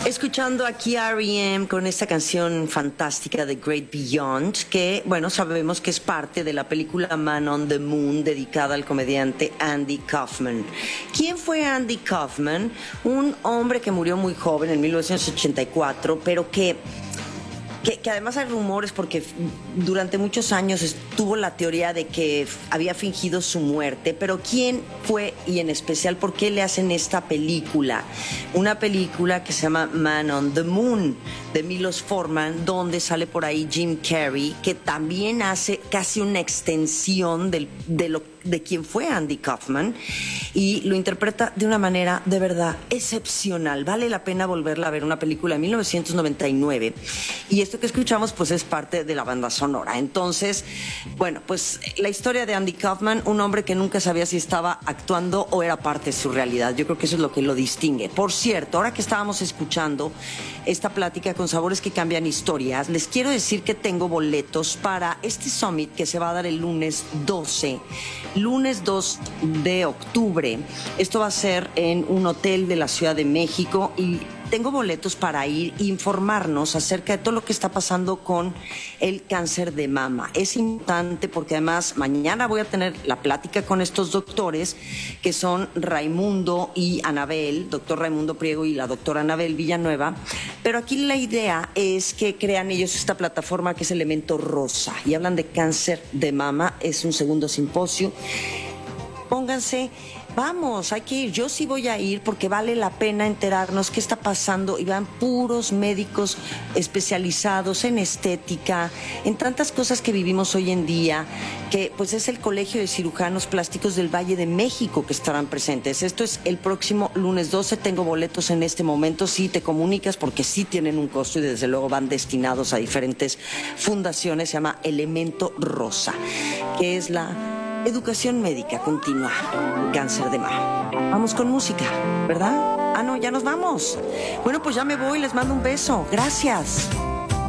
Escuchando aquí a R.E.M. con esta canción fantástica de Great Beyond, que, bueno, sabemos que es parte de la película Man on the Moon, dedicada al comediante Andy Kaufman. ¿Quién fue Andy Kaufman? Un hombre que murió muy joven, en 1984, pero que además hay rumores porque durante muchos años estuvo la teoría de que había fingido su muerte, pero ¿quién fue y en especial por qué le hacen esta película? Una película que se llama Man on the Moon, de Milos Forman, donde sale por ahí Jim Carrey, que también hace casi una extensión de quién fue Andy Kaufman, y lo interpreta de una manera de verdad excepcional. Vale la pena volverla a ver, una película de 1999. Y esto que escuchamos pues es parte de la banda sonora. Entonces, bueno, pues la historia de Andy Kaufman, un hombre que nunca sabía si estaba actuando o era parte de su realidad. Yo creo que eso es lo que lo distingue. Por cierto, ahora que estábamos escuchando esta plática con sabores que cambian historias, les quiero decir que tengo boletos para este summit que se va a dar el lunes 2 de octubre. Esto va a ser en un hotel de la Ciudad de México y tengo boletos para ir e informarnos acerca de todo lo que está pasando con el cáncer de mama. Es importante porque además mañana voy a tener la plática con estos doctores que son Raimundo y Anabel, doctor Raimundo Priego y la doctora Anabel Villanueva. Pero aquí la idea es que crean ellos esta plataforma que es Elemento Rosa y hablan de cáncer de mama. Es un segundo simposio. Pónganse, vamos, hay que ir. Yo sí voy a ir porque vale la pena enterarnos qué está pasando y van puros médicos especializados en estética, en tantas cosas que vivimos hoy en día, que pues es el Colegio de Cirujanos Plásticos del Valle de México que estarán presentes. Esto es el próximo lunes 12, tengo boletos en este momento, sí te comunicas porque sí tienen un costo y desde luego van destinados a diferentes fundaciones. Se llama Elemento Rosa, que es la educación médica continua en cáncer de mama. Vamos con música, ¿verdad? Ah, no, ya nos vamos. Bueno, pues ya me voy, les mando un beso. Gracias.